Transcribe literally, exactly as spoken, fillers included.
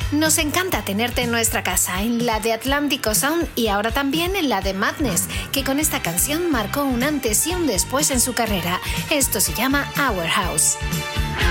Nos encanta tenerte en nuestra casa, en la de Atlántico Sound y ahora también en la de Madness, que con esta canción marcó un antes y un después en su carrera. Esto se llama Our House.